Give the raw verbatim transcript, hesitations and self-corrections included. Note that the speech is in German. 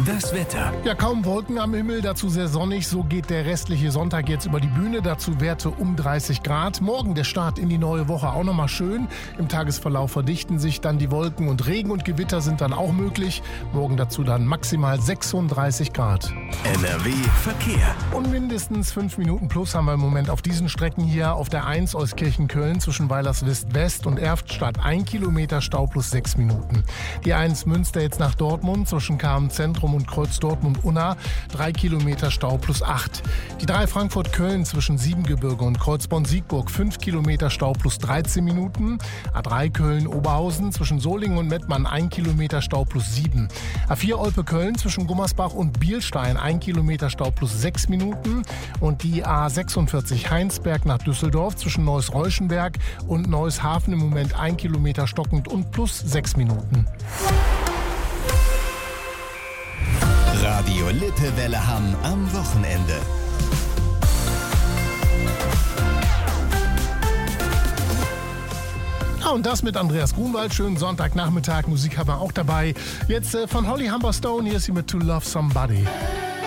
Das Wetter. Ja, kaum Wolken am Himmel, dazu sehr sonnig. So geht der restliche Sonntag jetzt über die Bühne. Dazu Werte um dreißig Grad. Morgen der Start in die neue Woche auch nochmal schön. Im Tagesverlauf verdichten sich dann die Wolken und Regen und Gewitter sind dann auch möglich. Morgen dazu dann maximal sechsunddreißig Grad. N R W Verkehr. Und mindestens fünf Minuten plus haben wir im Moment auf diesen Strecken hier. Auf der eins Euskirchen-Köln zwischen Weilerswist-West und Erftstadt ein Kilometer Stau plus sechs Minuten. Die eins Münster jetzt nach Dortmund zwischen Kamen Zentrum und Kreuz Dortmund-Unna drei Kilometer Stau plus acht. Die drei Frankfurt-Köln zwischen Siebengebirge und Kreuzborn-Siegburg fünf Kilometer Stau plus dreizehn Minuten. A drei Köln-Oberhausen zwischen Solingen und Mettmann ein Kilometer Stau plus sieben. A vier Olpe-Köln zwischen Gummersbach und Bielstein ein Kilometer Stau plus sechs Minuten. Und die A sechsundvierzig Heinsberg nach Düsseldorf zwischen Neuss-Reuschenberg und Neuss-Hafen im Moment ein Kilometer stockend und plus sechs Minuten. Radio Lippewelle Hamm am Wochenende. Ja, und das mit Andreas Grunwald. Schönen Sonntagnachmittag. Musik haben wir auch dabei. Jetzt äh, von Holly Humberstone. Hier ist sie mit To Love Somebody.